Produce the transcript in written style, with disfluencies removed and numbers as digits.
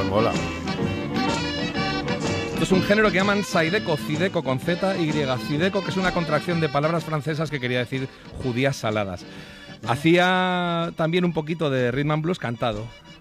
Mola. Esto es un género que llaman Zydeco, Zydeco con Z, Y, Zydeco, que es una contracción de palabras francesas que quería decir judías saladas. Hacía también un poquito de rhythm and blues cantado.